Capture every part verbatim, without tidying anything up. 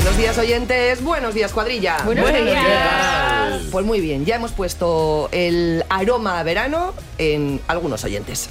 Buenos días, oyentes. Buenos días, cuadrilla. Buenos días. días. Pues muy bien, ya hemos puesto el aroma a verano en algunos oyentes.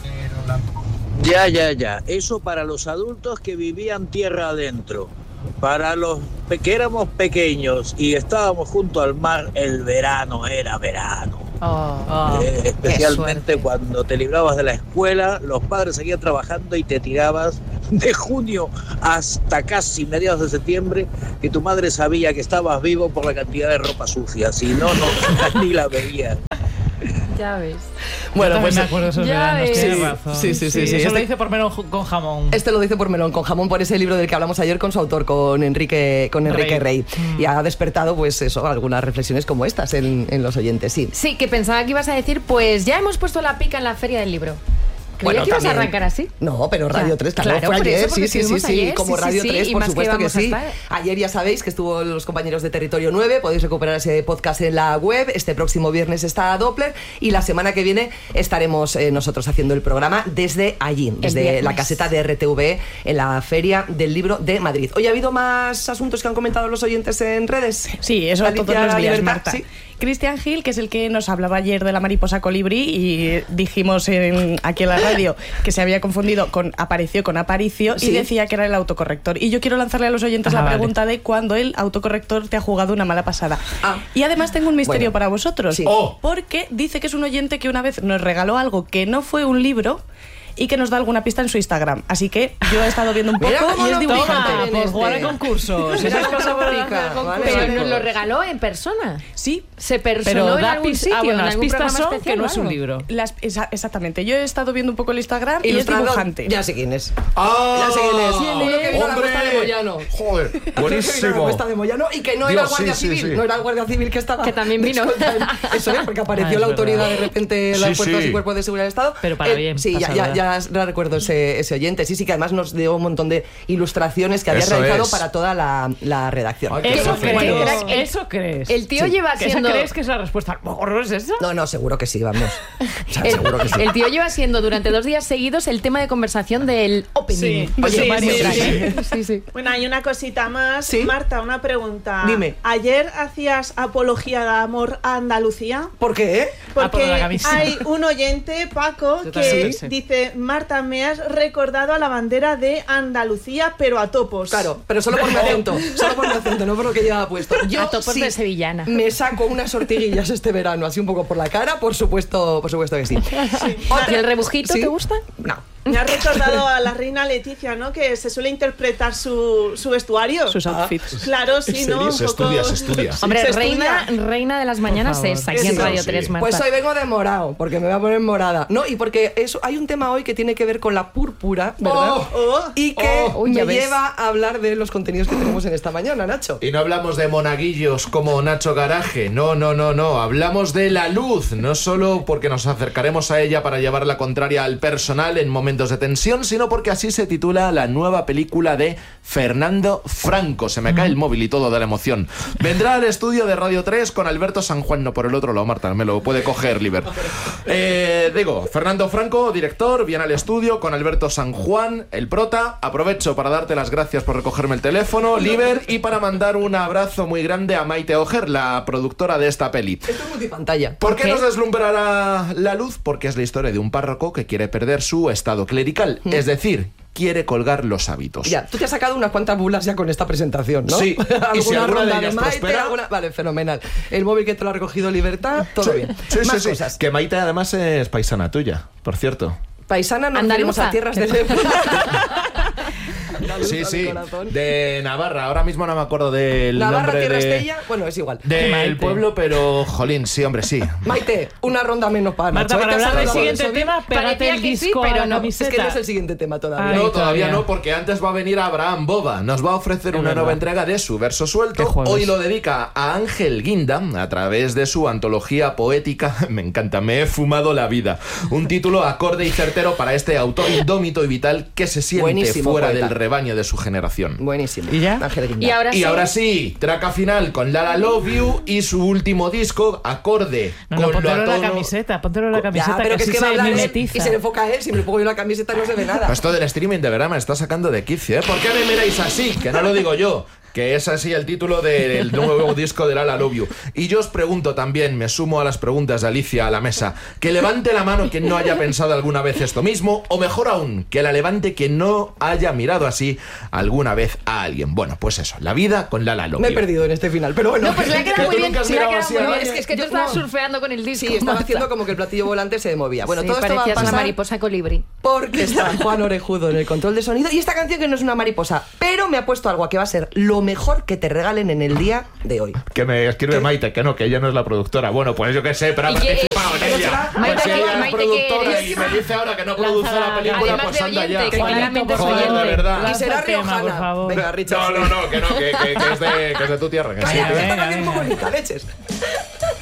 Ya, ya, ya. Eso para los adultos que vivían tierra adentro. Para los que éramos pequeños y estábamos junto al mar, el verano era verano. Oh, oh, eh, especialmente cuando te librabas de la escuela, los padres seguían trabajando y te tirabas de junio hasta casi mediados de septiembre, que tu madre sabía que estabas vivo por la cantidad de ropa sucia. Si no, no ni la veías. Ya ves. Bueno, pues me acuerdo de esos ya veranos, ves. tienes Sí, razón. sí, sí, sí, sí. Eso Este- lo dice por melón con jamón. Este lo dice por melón con jamón, por ese libro del que hablamos ayer con su autor, con Enrique, con Enrique Rey. Rey. Y ha despertado, pues eso, algunas reflexiones como estas en, en los oyentes, sí. Sí, que pensaba que ibas a decir, pues ya hemos puesto la pica en la feria del libro. Creía Bueno, que ibas también. a arrancar así. No, pero Radio Ya, tres, claro, claro, fue por ayer, eso, porque sí, sí, sí, estuvimos sí, ayer, como sí, Radio sí, tres, y por más que supuesto que, vamos a sí. estar. Ayer ya sabéis que estuvo los compañeros de Territorio nueve, podéis recuperar ese podcast en la web, este próximo viernes está Doppler y la semana que viene estaremos eh, nosotros haciendo el programa desde allí, desde viernes. la caseta de R T V en la Feria del Libro de Madrid. Hoy ha habido más asuntos que han comentado los oyentes en redes. Sí, eso Alicia todos los días, Libertad, Marta. sí. Cristian Gil, que es el que nos hablaba ayer de la mariposa colibrí y dijimos en, aquí en la radio que se había confundido con apareció con aparicio Sí. y decía que era el autocorrector. Y yo quiero lanzarle a los oyentes Ah, la vale. pregunta de cuándo el autocorrector te ha jugado una mala pasada. Ah. Y además tengo un misterio Bueno. para vosotros. Sí. Oh. Porque dice que es un oyente que una vez nos regaló algo que no fue un libro y que nos da alguna pista en su Instagram. Así que yo he estado viendo un poco Mira cómo y es lo dibujante. toma. Toma, por este. jugar a concursos. Mira Esas cómo cosas lo para pica, hacer vale. Pero concursos. nos lo regaló en persona. Sí, Se personó Pero en da algún pis- sitio, ah, bueno, en las algún pistas programa son especial que no o es un algo. libro. Las, esa- exactamente. Yo he estado viendo un poco el Instagram y es Ilustrador, dibujante. ya sé quién es. ¡Ah! Ya sé quién es. ¿Quién Uno que vino a la ¡Hombre! cuesta de Moyano. Joder, Que vino a la buenísimo. cuesta de Moyano y que no era Dios, guardia sí, sí, civil, sí. no era el guardia civil que estaba. Que también vino. Eso es, porque apareció Ah, es la autoridad verdad. de repente en las Sí, fuerzas sí. y cuerpos de seguridad del Estado. Pero para bien, Sí, ya, pasa ya, nada. ya, ya recuerdo ese, ese oyente. Sí, sí, que además nos dio un montón de ilustraciones que había Eso realizado es. para toda la, la redacción. Ay, qué Eso Bueno, crees, bueno. eso crees. El tío Sí. lleva ¿Que esa siendo... crees que es la respuesta? ¿A lo mejor no es eso? No, no, seguro que sí, vamos. O sea, El, seguro que sí. el tío lleva siendo durante dos días seguidos el tema de conversación del opening. Sí. Oye, Sí, Mario, sí, Draghi. sí. Sí, sí. Bueno, hay una cosita más. ¿Sí? Marta, una pregunta. Dime. ¿Ayer hacías apología de amor a Andalucía? ¿Por qué? Ah, por Porque la camisa. hay un oyente, Paco, Yo que también sé. dice: Marta, me has recordado a la bandera de Andalucía, pero a topos. Claro, pero solo por mi acento. Solo por mi acento, no por lo que llevaba puesto. Yo A topos sí de sevillana. me saco unas ortiguillas este verano, así un poco por la cara, por supuesto, por supuesto que sí. ¿Y el rebujito ¿Sí? te gusta? No. Me ha recordado a la reina Leticia, ¿no? Que se suele interpretar su, su vestuario. Sus outfits. Claro, sí, ¿En ¿no? serio? Un Se poco- estudia, se estudia. Hombre, Se reina, estudia. reina de las mañanas favor. es aquí en Eso, Radio sí. tres, Marta. Pues hoy vengo de morado, porque me voy a poner morada. No, y porque eso, hay un tema hoy que tiene que ver con la púrpura, ¿verdad? Oh, oh, y que oh. Uy, ya me ves. lleva a hablar de los contenidos que tenemos en esta mañana, Nacho. Y no hablamos de monaguillos como Nacho Garaje, no, no, no, no, hablamos de la luz, no solo porque nos acercaremos a ella para llevar la contraria al personal en momentos de tensión, sino porque así se titula la nueva película de Fernando Franco. Se me cae el móvil y todo de la emoción. Vendrá al estudio de Radio tres con Alberto San Juan, no por el otro lado, Marta, me lo puede coger, Liber. Eh, digo, Fernando Franco, director, viene al estudio con Alberto San Juan, el prota. Aprovecho para darte las gracias por recogerme el teléfono, Liber, y para mandar un abrazo muy grande a Maite Ojer, la productora de esta peli. Esto es multipantalla. ¿Por qué qué? nos deslumbrará la luz? Porque es la historia de un párroco que quiere perder su estado clerical, es decir, quiere colgar los hábitos. Ya, tú te has sacado unas cuantas bulas ya con esta presentación, ¿no? Sí, y si alguna de ronda ellas Maite, prospera- alguna- Vale, fenomenal. El móvil que te lo ha recogido Libertad, todo bien. Sí, sí, Más sí. cosas. Que Maite además es paisana tuya, por cierto. Paisana, nos Andaluza. iremos a tierras de Andaluza, Sí, mi sí, corazón. de Navarra. Ahora mismo no me acuerdo del Navarra, nombre Tierra de... Estella, bueno, es igual. del Maite. pueblo, pero jolín, sí, hombre, sí. Maite, una ronda menos para Marta, Nacho. para ¿eh? ¿Te has hablar del saludado siguiente eso bien? tema, pégate Parecía el que sí, disco pero a la no. camiseta. Es que no es el siguiente tema todavía. Ay, No, todavía todavía. no, porque antes va a venir Abraham Boba. Nos va a ofrecer Es una verdad. nueva entrega de su verso Qué suelto. jueves. Hoy lo dedica a Ángel Guinda a través de su antología poética. Me encanta, me he fumado la vida. Un título acorde y certero para este autor indómito y vital que se siente Buenísimo, fuera poeta. del rebaño de su generación. Buenísimo. ¿Y ya? Ángel Guinda. Y ahora Y sí. ahora sí, traca final con Lala Love You y su último disco, acorde No, no, con lo póntelo en la tono- camiseta, póntelo en la Ya, camiseta, pero que es así que va a se hablar él mimetiza. y se le enfoca a él. Si me pongo yo la camiseta no se ve nada. Esto del streaming de verdad me está sacando de quicio, ¿eh? ¿Por qué me miráis así? Que no lo digo yo. que es así el título del nuevo disco de Lala Love You. Y yo os pregunto también, me sumo a las preguntas de Alicia a la mesa, que levante la mano quien no haya pensado alguna vez esto mismo, o mejor aún, que la levante quien no haya mirado así alguna vez a alguien. Bueno, pues eso, la vida con Lala Love You. Me he perdido en este final, pero bueno. No, pues le ha quedado Que muy tú bien. nunca has Sí, le ha mirado quedado así muy a bien. nadie. Es que, es que yo Yo estaba no. surfeando con el disco. Sí, estaba Marta. haciendo como que el platillo volante se movía. Bueno, Sí, todo esto va a parecías una pasar mariposa colibrí. porque está Juan Orejudo en el control de sonido y esta canción que no es una mariposa, pero me ha puesto algo que va a ser lo mejor que te regalen en el día de hoy. Que me escribe Maite, que no, que ella no es la productora. Bueno, pues yo qué sé, pero ha ¿Y qué participado es? en ella. Maite, Pues ¿qué- ella es Maite, qué productora eres? y me dice ahora que no produce la Lanza- película, además pues de anda oyente, ya. que claramente es Joder, de oyente. verdad. Y será Lanza tema, por riojana. favor. Venga, Richard. No, no, no, que no, que, que, que es, de, que es de tu tierra. Que sí, Calla, que tío. esta Venga, canción es muy venga. bonita, leches.